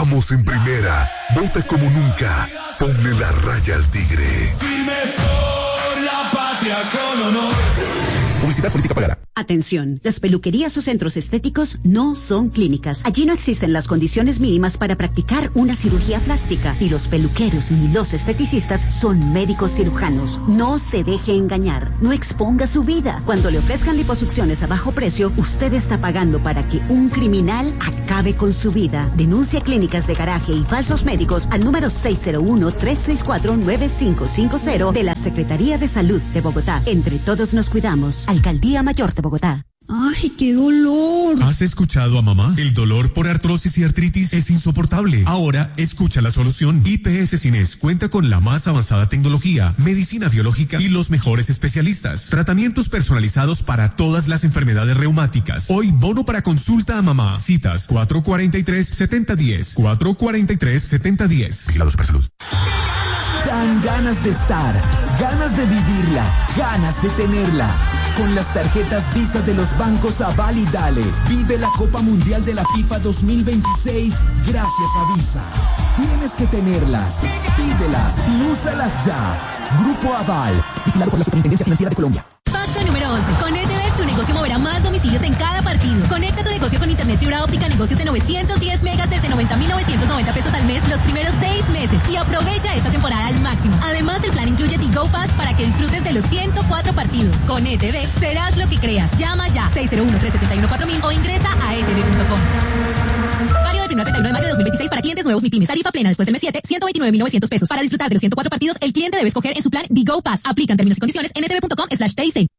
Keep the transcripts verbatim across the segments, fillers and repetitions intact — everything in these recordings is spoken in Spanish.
Estamos en primera. Vota como nunca. Ponle la raya al tigre. Firme por la patria con honor. Publicidad política pagada. Atención, las peluquerías o centros estéticos no son clínicas. Allí no existen las condiciones mínimas para practicar una cirugía plástica. Y los peluqueros ni los esteticistas son médicos cirujanos. No se deje engañar. No exponga su vida. Cuando le ofrezcan liposucciones a bajo precio, usted está pagando para que un criminal acabe con su vida. Denuncia clínicas de garaje y falsos médicos al número seis cero uno, tres seis cuatro, nueve cinco cinco cero de la Secretaría de Salud de Bogotá. Entre todos nos cuidamos. Alcaldía Mayor de Bogotá. ¡Ay, qué dolor! ¿Has escuchado a mamá? El dolor por artrosis y artritis es insoportable. Ahora, escucha la solución. I P S Cines cuenta con la más avanzada tecnología, medicina biológica y los mejores especialistas. Tratamientos personalizados para todas las enfermedades reumáticas. Hoy, bono para consulta a mamá. Citas cuatro cuatro tres, siete cero uno cero. cuatro cuatro tres, siete cero uno cero. Vigilado Supersalud. Dan ganas de estar, ganas de vivirla, ganas de tenerla. Con las tarjetas Visa de los bancos Aval y Dale, vive la Copa Mundial de la FIFA dos mil veintiséis gracias a Visa. Tienes que tenerlas, pídelas y úsalas ya. Grupo Aval, vigilado por la Superintendencia Financiera de Colombia. Pacto número once. Con E T V, tu negocio moverá más domicilios en cada partido. Conecta tu negocio con internet fibra óptica, negocios de novecientos diez megas desde noventa mil novecientos noventa pesos al mes los primeros seis meses y aprovecha esta temporada al máximo. Además, el plan incluye Tigo Pass para que disfrutes de los ciento cuatro partidos. Con E T V, serás lo que creas. Llama ya seis cero uno, tres siete uno, cuatro mil o ingresa a e t v punto com. Válido del primero al treinta y uno de mayo de dos mil veintiséis para clientes nuevos MIPYMES. Tarifa plena después del mes siete, ciento veintinueve mil novecientos pesos. Para disfrutar de los ciento cuatro partidos, el cliente debe escoger en su plan Tigo Pass. Aplican términos y condiciones en e t v punto com slash t i c.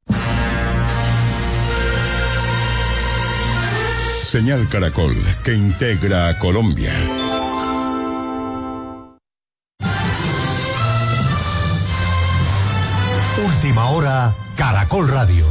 Señal Caracol, que integra a Colombia. Última hora, Caracol Radio.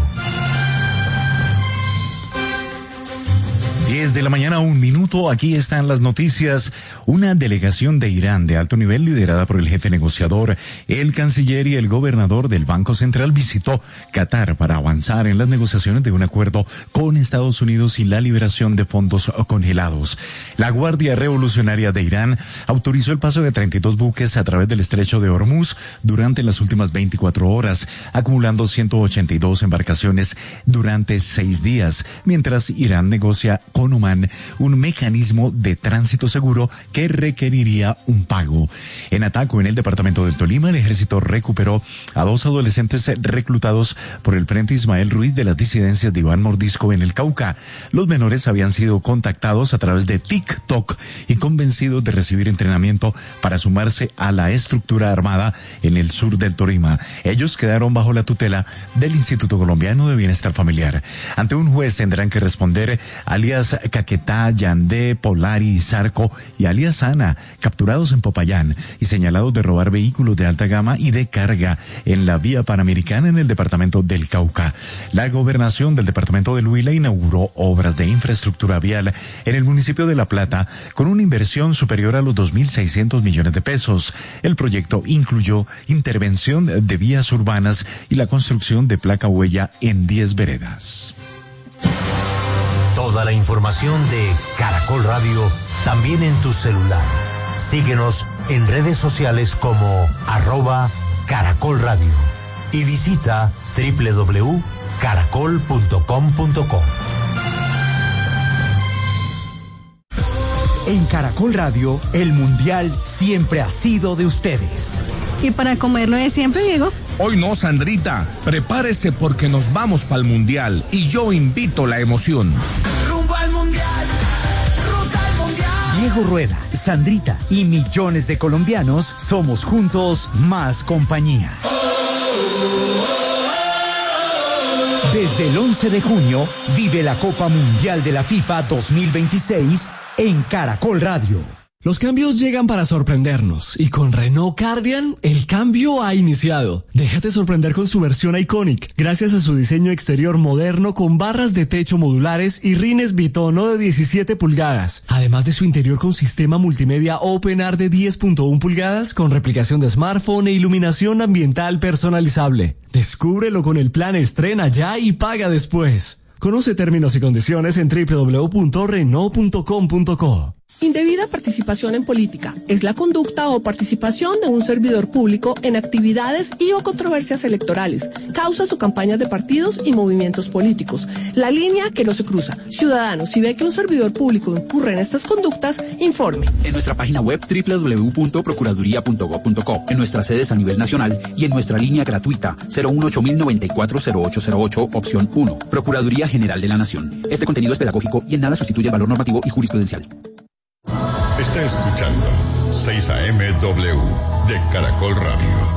diez de la mañana, un minuto. Aquí están las noticias. Una delegación de Irán de alto nivel liderada por el jefe negociador, el canciller y el gobernador del Banco Central visitó Qatar para avanzar en las negociaciones de un acuerdo con Estados Unidos y la liberación de fondos congelados. La Guardia Revolucionaria de Irán autorizó el paso de treinta y dos buques a través del estrecho de Hormuz durante las últimas veinticuatro horas, acumulando ciento ochenta y dos embarcaciones durante seis días, mientras Irán negocia con Oman un mecanismo de tránsito seguro que requeriría un pago. En Ataco, en el departamento del Tolima, el ejército recuperó a dos adolescentes reclutados por el Frente Ismael Ruiz de las disidencias de Iván Mordisco en el Cauca. Los menores habían sido contactados a través de TikTok y convencidos de recibir entrenamiento para sumarse a la estructura armada en el sur del Tolima. Ellos quedaron bajo la tutela del Instituto Colombiano de Bienestar Familiar. Ante un juez tendrán que responder alias Caquetá, Yandé, Polari y Zarco y alias Ana, capturados en Popayán y señalados de robar vehículos de alta gama y de carga en la vía panamericana en el departamento del Cauca. La gobernación del departamento del Huila inauguró obras de infraestructura vial en el municipio de La Plata con una inversión superior a los dos mil seiscientos millones de pesos. El proyecto incluyó intervención de vías urbanas y la construcción de placa huella en diez veredas. Toda la información de Caracol Radio también en tu celular. Síguenos en redes sociales como arroba Caracol Radio y visita doble u doble u doble u punto caracol punto com punto co. En Caracol Radio, el Mundial siempre ha sido de ustedes. ¿Y para comerlo de siempre, Diego? Hoy no, Sandrita. Prepárese porque nos vamos para el Mundial y yo invito la emoción. Rumbo al Mundial, ruta al Mundial. Diego Rueda, Sandrita y millones de colombianos somos juntos más compañía. Desde el once de junio, vive la Copa Mundial de la FIFA dos mil veintiséis en Caracol Radio. Los cambios llegan para sorprendernos y con Renault Cardian el cambio ha iniciado. Déjate sorprender con su versión Iconic, gracias a su diseño exterior moderno con barras de techo modulares y rines bitono de diecisiete pulgadas, además de su interior con sistema multimedia OpenAir de diez punto uno pulgadas con replicación de smartphone e iluminación ambiental personalizable. Descúbrelo con el plan Estrena ya y paga después. Conoce términos y condiciones en doble u doble u doble u punto renault punto com punto co. Indebida participación en política es la conducta o participación de un servidor público en actividades y o controversias electorales, causas o campañas de partidos y movimientos políticos. La línea que no se cruza. Ciudadano, si ve que un servidor público incurre en estas conductas, informe. En nuestra página web doble u doble u doble u punto procuraduría punto gob punto co, en nuestras sedes a nivel nacional y en nuestra línea gratuita cero uno ocho mil noventa y cuatro cero ocho cero ocho, opción uno. Procuraduría General de la Nación. Este contenido es pedagógico y en nada sustituye el valor normativo y jurisprudencial. Está escuchando seis A M W de Caracol Radio.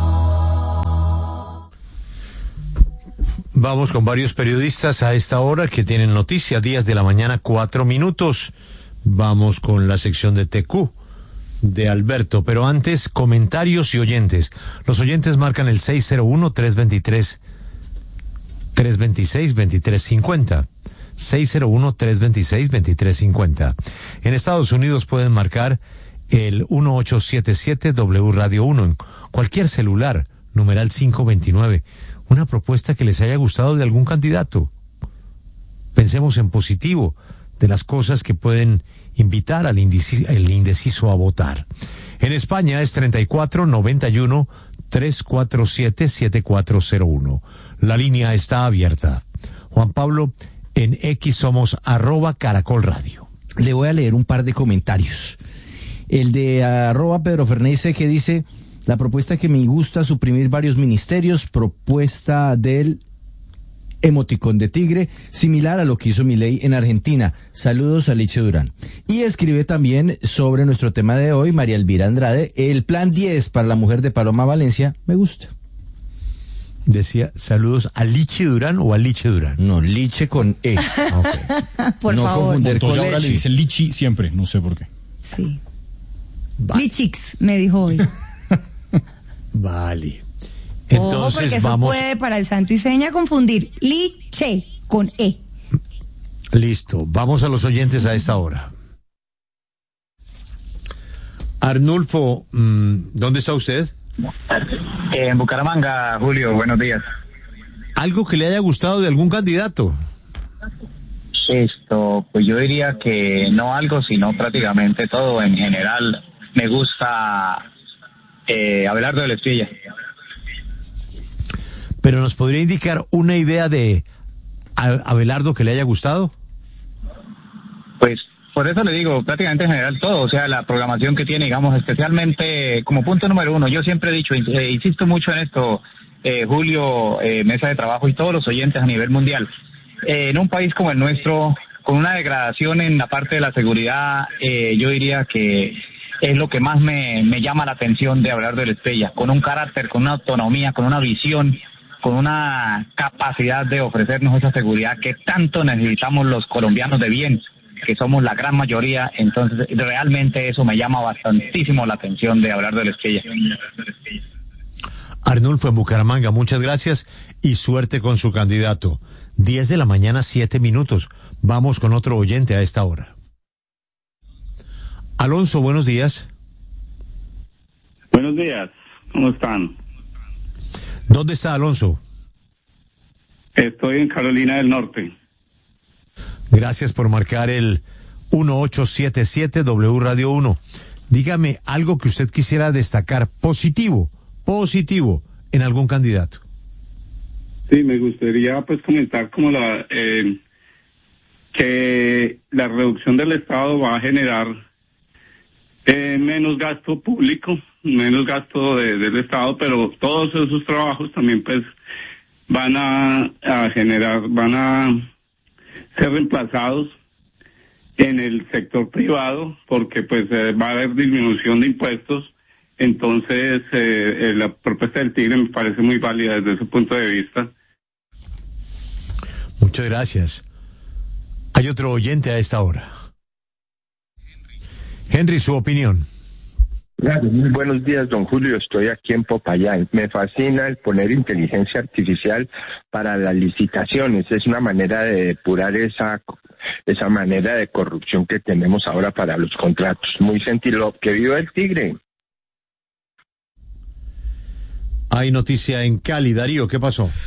Vamos con varios periodistas a esta hora que tienen noticia, diez de la mañana, cuatro minutos. Vamos con la sección de T Q de Alberto, pero antes, comentarios y oyentes. Los oyentes marcan el seis cero uno, tres dos tres, tres dos seis, dos tres cinco cero. seis cero uno, tres dos seis, dos tres cinco cero. En Estados Unidos pueden marcar el uno ocho siete siete W Radio uno en cualquier celular, numeral cinco veintinueve. Una propuesta que les haya gustado de algún candidato. Pensemos en positivo, de las cosas que pueden invitar al indeciso, el indeciso a votar. En España es treinta y cuatro noventa y uno, trescientos cuarenta y siete, setenta y cuatro cero uno. La línea está abierta. Juan Pablo, en X somos arroba Caracol Radio. Le voy a leer un par de comentarios. El de arroba Pedro Fernández que dice: la propuesta que me gusta, suprimir varios ministerios, propuesta del emoticón de tigre, similar a lo que hizo Milei en Argentina. Saludos a Liche Durán. Y escribe también sobre nuestro tema de hoy María Elvira Andrade: el plan diez para la mujer de Paloma Valencia, me gusta. Decía, saludos a Liche Durán o a Liche Durán. No, Liche con E. Okay. Por no favor. confundir con ahora leche. le dicen Lichi siempre, no sé por qué. Sí. Vale. Lichix, me dijo hoy. Vale. Entonces, Entonces Ojo, porque eso vamos. puede para el santo y seña confundir Liche con E. Listo, vamos a los oyentes a esta hora. Arnulfo, ¿dónde está usted? En Bucaramanga, Julio, buenos días. ¿Algo que le haya gustado de algún candidato? Esto, pues yo diría que no algo, sino prácticamente todo. En general, me gusta eh, Abelardo de la Espriella. ¿Pero nos podría indicar una idea de Abelardo que le haya gustado? Pues por eso le digo, prácticamente en general todo, o sea, la programación que tiene, digamos, especialmente como punto número uno. Yo siempre he dicho, eh, insisto mucho en esto, eh, Julio, eh, mesa de trabajo y todos los oyentes a nivel mundial. Eh, en un país como el nuestro, con una degradación en la parte de la seguridad, eh, yo diría que es lo que más me, me llama la atención de Abelardo de la Espriella, con un carácter, con una autonomía, con una visión, con una capacidad de ofrecernos esa seguridad que tanto necesitamos los colombianos de bien, que somos la gran mayoría. Entonces realmente eso me llama bastantísimo la atención de Abelardo de la Espriella. Arnulfo en Bucaramanga, muchas gracias y suerte con su candidato. diez de la mañana, siete minutos. Vamos con otro oyente a esta hora. Alonso, buenos días. Buenos días, ¿cómo están? ¿Dónde está Alonso? Estoy en Carolina del Norte. Gracias por marcar el uno ocho siete siete W Radio uno. Dígame algo que usted quisiera destacar positivo, positivo en algún candidato. Sí, me gustaría pues comentar como la eh, que la reducción del Estado va a generar eh, menos gasto público, menos gasto de, del Estado, pero todos esos trabajos también pues van a, a generar, van a ser reemplazados en el sector privado, porque pues eh, va a haber disminución de impuestos. Entonces eh, eh, la propuesta del Tigre me parece muy válida desde ese punto de vista. Muchas gracias. Hay otro oyente a esta hora. Henry, su opinión. Gracias. Muy buenos días, don Julio. Estoy aquí en Popayán. Me fascina el poner inteligencia artificial para las licitaciones. Es una manera de depurar esa esa manera de corrupción que tenemos ahora para los contratos. Muy sentido. Que viva el Tigre. Hay noticia en Cali. Darío, ¿qué pasó?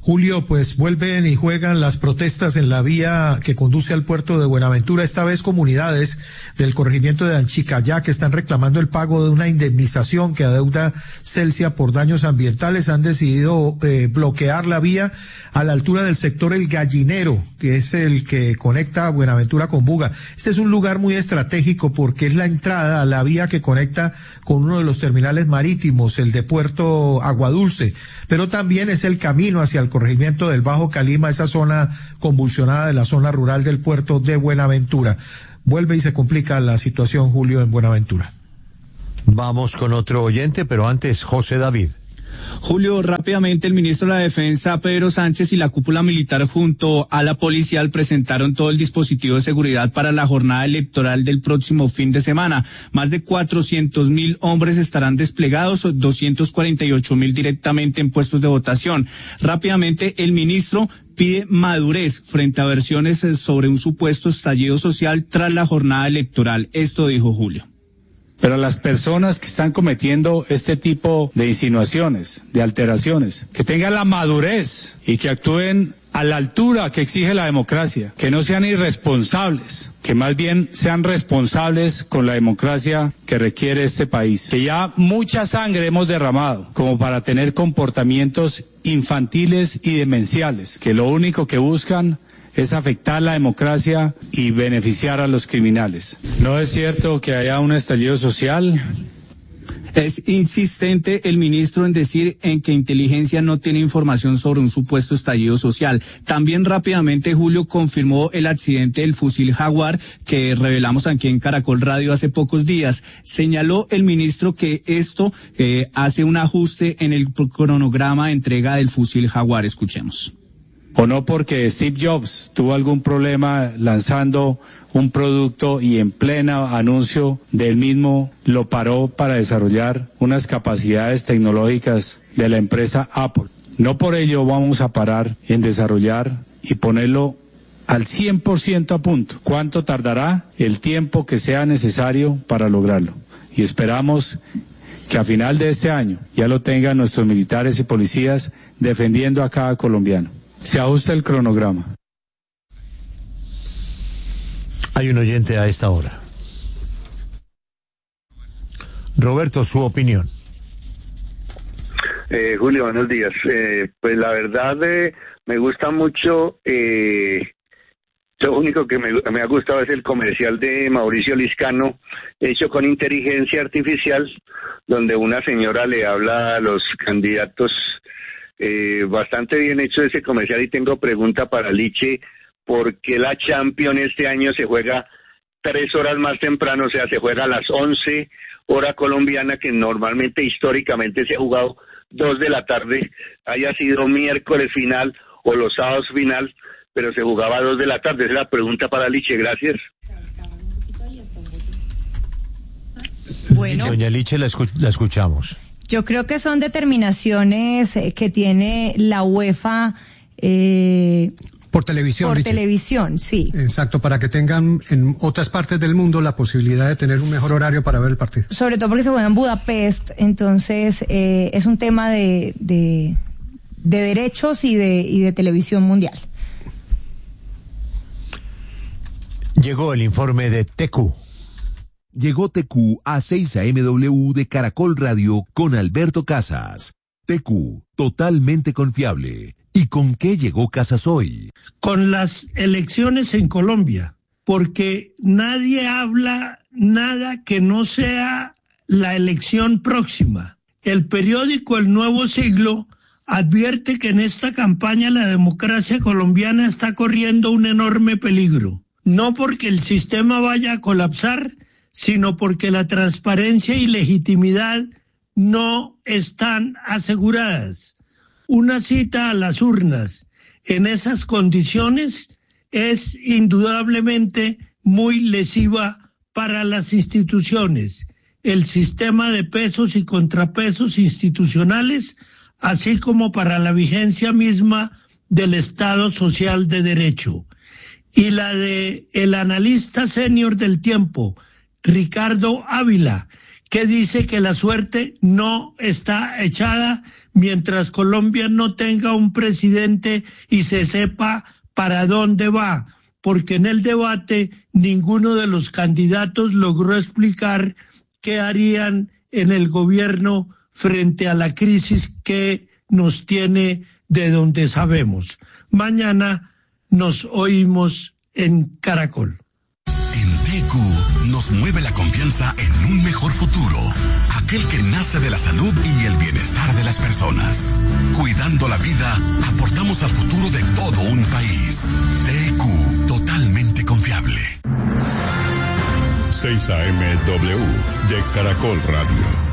Julio, pues vuelven y juegan las protestas en la vía que conduce al puerto de Buenaventura, esta vez comunidades del corregimiento de Anchicayá que están reclamando el pago de una indemnización que adeuda Celsia por daños ambientales. Han decidido eh, bloquear la vía a la altura del sector El Gallinero, que es el que conecta Buenaventura con Buga. Este es un lugar muy estratégico porque es la entrada a la vía que conecta con uno de los terminales marítimos, el de Puerto Aguadulce, pero también es el camino hacia el corregimiento del Bajo Calima, esa zona convulsionada de la zona rural del puerto de Buenaventura. Vuelve y se complica la situación, Julio, en Buenaventura. Vamos con otro oyente, pero antes, José David. Julio, rápidamente el ministro de la Defensa, Pedro Sánchez, y la cúpula militar junto a la policial presentaron todo el dispositivo de seguridad para la jornada electoral del próximo fin de semana. Más de cuatrocientos mil hombres estarán desplegados, doscientos cuarenta y ocho mil directamente en puestos de votación. Rápidamente el ministro pide madurez frente a versiones sobre un supuesto estallido social tras la jornada electoral. Esto dijo Julio. Pero las personas que están cometiendo este tipo de insinuaciones, de alteraciones, que tengan la madurez y que actúen a la altura que exige la democracia, que no sean irresponsables, que más bien sean responsables con la democracia que requiere este país. Que ya mucha sangre hemos derramado como para tener comportamientos infantiles y demenciales, que lo único que buscan es afectar la democracia y beneficiar a los criminales. No es cierto que haya un estallido social. Es insistente el ministro en decir en que inteligencia no tiene información sobre un supuesto estallido social. También rápidamente Julio confirmó el accidente del fusil Jaguar que revelamos aquí en Caracol Radio hace pocos días. Señaló el ministro que esto eh, hace un ajuste en el cronograma de entrega del fusil Jaguar. Escuchemos. O no porque Steve Jobs tuvo algún problema lanzando un producto y en plena anuncio del mismo lo paró para desarrollar unas capacidades tecnológicas de la empresa Apple. No por ello vamos a parar en desarrollar y ponerlo al cien por ciento a punto. ¿Cuánto tardará? El tiempo que sea necesario para lograrlo. Y esperamos que a final de este año ya lo tengan nuestros militares y policías defendiendo a cada colombiano. Se ajusta el cronograma. Hay un oyente a esta hora. Roberto, su opinión. Eh, Julio, buenos días. Eh, pues la verdad eh, me gusta mucho, eh, lo único que me, me ha gustado es el comercial de Mauricio Liscano, hecho con inteligencia artificial, donde una señora le habla a los candidatos. Eh, bastante bien hecho ese comercial y tengo pregunta para Liche, ¿por qué la Champions este año se juega tres horas más temprano? O sea, se juega a las once hora colombiana, que normalmente históricamente se ha jugado dos de la tarde, haya sido miércoles final o los sábados final, pero se jugaba a dos de la tarde. Esa es la pregunta para Liche, gracias. Bueno. Doña Liche, la, escu- la escuchamos. Yo creo que son determinaciones que tiene la UEFA eh, por televisión. Por Richie. televisión, sí. Exacto, para que tengan en otras partes del mundo la posibilidad de tener un mejor horario para ver el partido. Sobre todo porque se juega en Budapest, entonces eh, es un tema de, de, de derechos y de, y de televisión mundial. Llegó el informe de T Q. Llegó T Q a seis A M W de Caracol Radio con Alberto Casas. T Q, totalmente confiable. ¿Y con qué llegó Casas hoy? Con las elecciones en Colombia, porque nadie habla nada que no sea la elección próxima. El periódico El Nuevo Siglo advierte que en esta campaña la democracia colombiana está corriendo un enorme peligro. No porque el sistema vaya a colapsar, sino porque la transparencia y legitimidad no están aseguradas. Una cita a las urnas en esas condiciones es indudablemente muy lesiva para las instituciones, el sistema de pesos y contrapesos institucionales, así como para la vigencia misma del Estado Social de Derecho. Y la de el analista senior del Tiempo, Ricardo Ávila, que dice que la suerte no está echada mientras Colombia no tenga un presidente y se sepa para dónde va, porque en el debate ninguno de los candidatos logró explicar qué harían en el gobierno frente a la crisis que nos tiene de donde sabemos. Mañana nos oímos en Caracol. En T Q nos mueve la confianza en un mejor futuro, aquel que nace de la salud y el bienestar de las personas. Cuidando la vida, aportamos al futuro de todo un país. T Q, totalmente confiable. seis A M W de Caracol Radio.